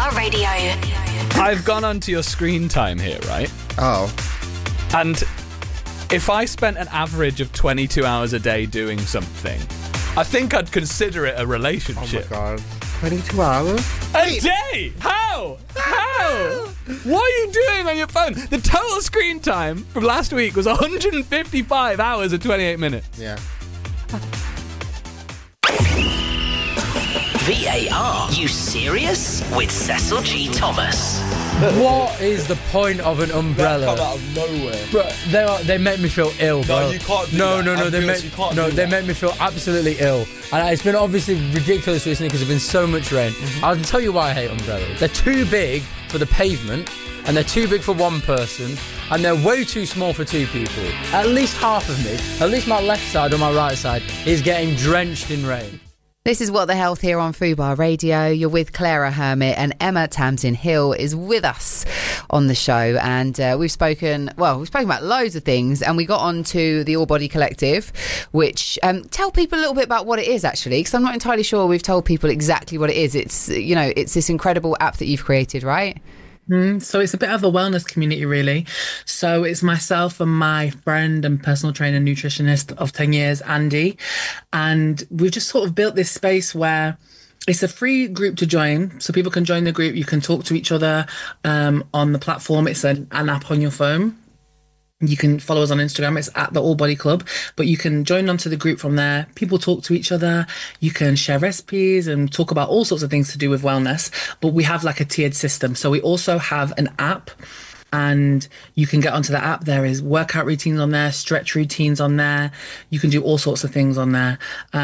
Fubar Radio. I've gone onto your screen time here, right? Oh. And if I spent an average of 22 hours a day doing something, I think I'd consider it a relationship. Oh my God. 22 hours? A day? How? What are you doing on your phone? The total screen time from last week was 155 hours and 28 minutes. Yeah. VAR, you serious? With Cecil G. Thomas. What is the point of an umbrella? They come out of nowhere. Bro, they make me feel ill, bro. No, you can't do no, that. No, no, they make me feel absolutely ill. And it's been obviously ridiculous recently because there's been so much rain. I'll tell you why I hate umbrellas. They're too big for the pavement, and they're too big for one person, and they're way too small for two people. At least half of me, at least my left side or my right side, is getting drenched in rain. This is What the Health here on Fubar Radio. You're with Clara Hermit, and Emma Tamsin-Hill is with us on the show. And we've spoken about loads of things, and we got on to the All Body Collective, which tell people a little bit about what it is, actually, because I'm not entirely sure we've told people exactly what it is. It's, it's this incredible app that you've created, right? So it's a bit of a wellness community, really. So it's myself and my friend and personal trainer and nutritionist of 10 years, Andy. And we've just sort of built this space where it's a free group to join. So people can join the group. You can talk to each other on the platform. It's an app on your phone. You can follow us on Instagram. It's at the All Body Club, but you can join onto the group from there. People talk to each other. You can share recipes and talk about all sorts of things to do with wellness, but we have like a tiered system. So we also have an app, and you can get onto the app. There is workout routines on there, stretch routines on there. You can do all sorts of things on there.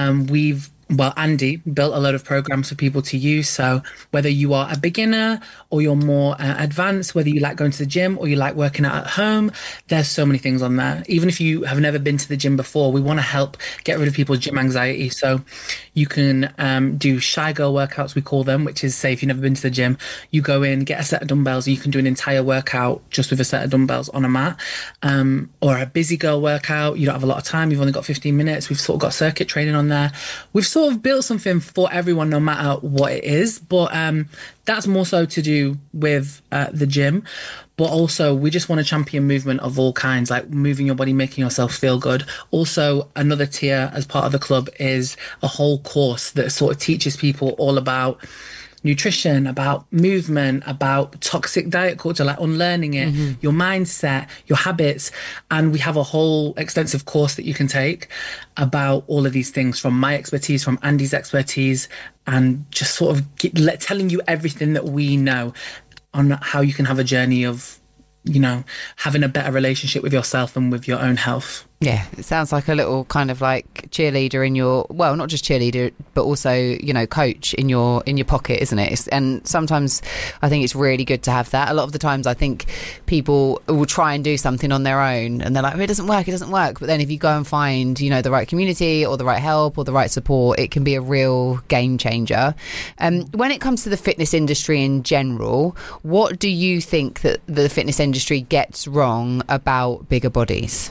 Andy built a load of programs for people to use. So whether you are a beginner or you're more advanced, whether you like going to the gym or you like working out at home, there's so many things on there. Even if you have never been to the gym before, we want to help get rid of people's gym anxiety. So you can do shy girl workouts, we call them, which is, say, if you've never been to the gym, you go in, get a set of dumbbells, and you can do an entire workout just with a set of dumbbells on a mat. Or a busy girl workout, you don't have a lot of time, you've only got 15 minutes. We've sort of got circuit training on there. We've sort of built something for everyone, no matter what it is, but that's more so to do with the gym. But also we just want to champion movement of all kinds, like moving your body, making yourself feel good. Also, another tier as part of the club is a whole course that sort of teaches people all about nutrition, about movement, about toxic diet culture, like unlearning it, your mindset, your habits. And we have a whole extensive course that you can take about all of these things, from my expertise, from Andy's expertise, and just sort of telling you everything that we know on how you can have a journey of, having a better relationship with yourself and with your own health. Yeah, it sounds like a little kind of like cheerleader in your, well, not just cheerleader, but also, coach in your pocket, isn't it? And sometimes I think it's really good to have that. A lot of the times I think people will try and do something on their own and they're like, it doesn't work. But then if you go and find, the right community or the right help or the right support, it can be a real game changer. When it comes to the fitness industry in general, what do you think that the fitness industry gets wrong about bigger bodies?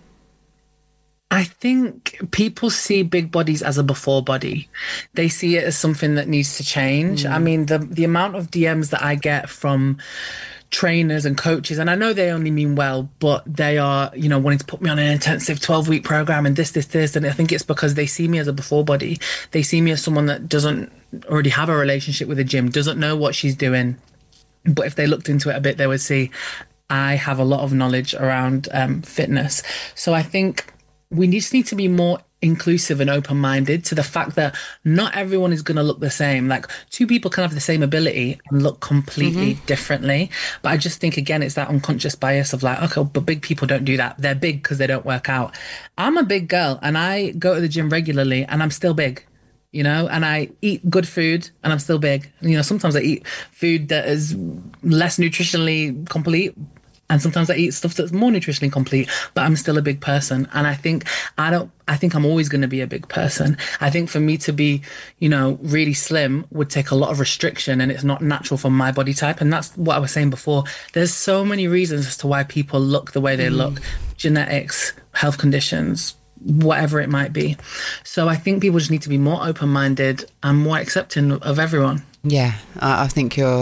I think people see big bodies as a before body. They see it as something that needs to change. I mean, the amount of DMs that I get from trainers and coaches, and I know they only mean well, but they are, wanting to put me on an intensive 12-week program and this. And I think it's because they see me as a before body. They see me as someone that doesn't already have a relationship with the gym, doesn't know what she's doing. But if they looked into it a bit, they would see I have a lot of knowledge around fitness. So I think we just need to be more inclusive and open-minded to the fact that not everyone is going to look the same. Like, two people can have the same ability and look completely differently. But I just think, again, it's that unconscious bias of like, okay, but big people don't do that. They're big because they don't work out. I'm a big girl and I go to the gym regularly and I'm still big, and I eat good food and I'm still big. Sometimes I eat food that is less nutritionally complete, and sometimes I eat stuff that's more nutritionally complete, but I'm still a big person. And I think I'm always going to be a big person. I think for me to be, really slim would take a lot of restriction, and it's not natural for my body type. And that's what I was saying before. There's so many reasons as to why people look the way they look. Genetics, health conditions, whatever it might be. So I think people just need to be more open-minded and more accepting of everyone. Yeah, I think you're